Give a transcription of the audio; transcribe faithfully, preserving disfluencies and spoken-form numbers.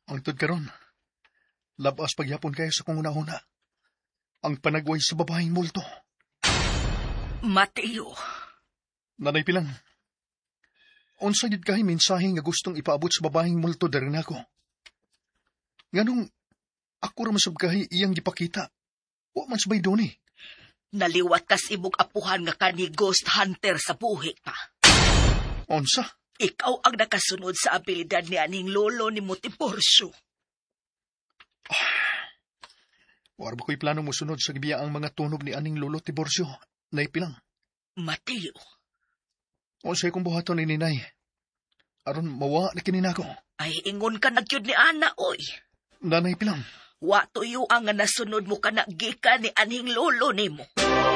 Ang tod karon, labas pagyapon kayo sa kung una-una. Ang panagway sa babaeng multo. Mateo. Nanay Pilang, unsa gid kay mensahe nga gustong ipaabot sa babaeng multo dari nako. Nganong ako ra masabkahi iyang gipakita. Wa man sabay doni. Naliwat kas imong apuhan nga kani ghost hunter sa buhi pa. Unsa? Ikaw ang nakasunod sa abilidad ni aning lolo ni Motiporcio. War ba ko'y plano mo sunod sa gibiyaang mga tunog ni aning lolo Tiborcio, Nay Pilang? Mateo. Unsay kong buhaton ni Ninay? Aron mawa na kininako. Ay ingon ka nagyud ni ana, oy. Nanay Pilang. Wa tuyo ang nga nasunod mo ka na gikan ni aning lolo nimo.